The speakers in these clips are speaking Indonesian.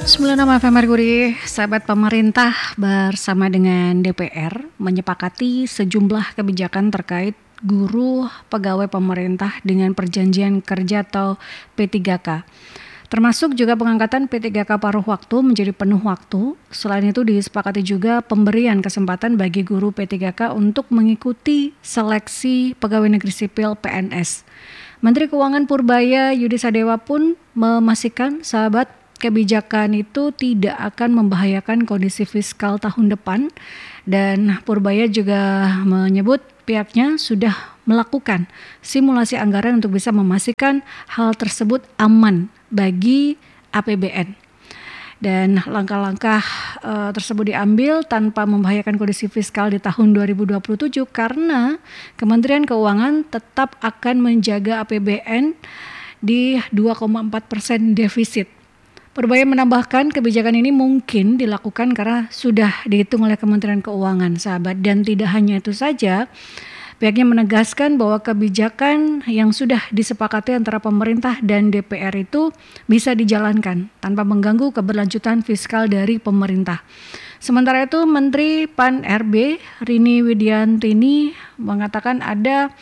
96 FM Merkuri, sahabat pemerintah bersama dengan DPR menyepakati sejumlah kebijakan terkait guru pegawai pemerintah dengan perjanjian kerja atau P3K. Termasuk juga pengangkatan P3K paruh waktu menjadi penuh waktu. Selain itu disepakati juga pemberian kesempatan bagi guru P3K untuk mengikuti seleksi pegawai negeri sipil PNS. Menteri Keuangan Purbaya Yudi Sadewa pun memastikan sahabat kebijakan itu tidak akan membahayakan kondisi fiskal tahun depan, dan Purbaya juga menyebut pihaknya sudah melakukan simulasi anggaran untuk bisa memastikan hal tersebut aman bagi APBN. Dan langkah-langkah tersebut diambil tanpa membahayakan kondisi fiskal di tahun 2027 karena Kementerian Keuangan tetap akan menjaga APBN di 2,4% defisit. Purbaya menambahkan kebijakan ini mungkin dilakukan karena sudah dihitung oleh Kementerian Keuangan, sahabat. Dan tidak hanya itu saja, pihaknya menegaskan bahwa kebijakan yang sudah disepakati antara pemerintah dan DPR itu bisa dijalankan tanpa mengganggu keberlanjutan fiskal dari pemerintah. Sementara itu, Menteri Pan-RB Rini Widiantini mengatakan ada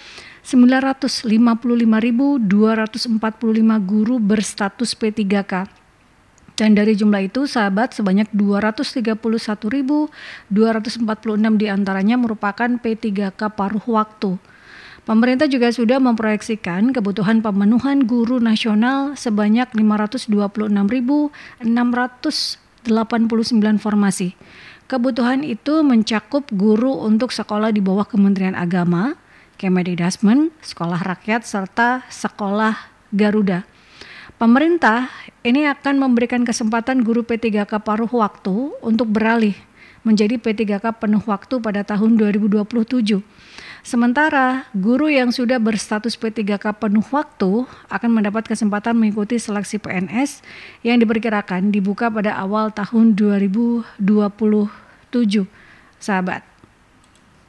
955.245 guru berstatus P3K. Dan dari jumlah itu, sahabat, sebanyak 231.246 diantaranya merupakan P3K paruh waktu. Pemerintah juga sudah memproyeksikan kebutuhan pemenuhan guru nasional sebanyak 526.689 formasi. Kebutuhan itu mencakup guru untuk sekolah di bawah Kementerian Agama, Kemendikbud, sekolah rakyat, serta sekolah Garuda. Pemerintah ini akan memberikan kesempatan guru P3K paruh waktu untuk beralih menjadi P3K penuh waktu pada tahun 2027. Sementara guru yang sudah berstatus P3K penuh waktu akan mendapat kesempatan mengikuti seleksi PNS yang diperkirakan dibuka pada awal tahun 2027, sahabat.